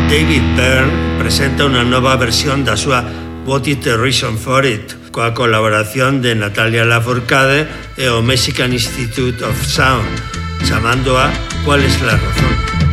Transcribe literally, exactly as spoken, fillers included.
David Byrne presenta unha nova versión da súa What is the Reason for It, coa colaboración de Natalia Lafourcade e o Mexican Institute of Sound, chamándoa Cuál es la razón.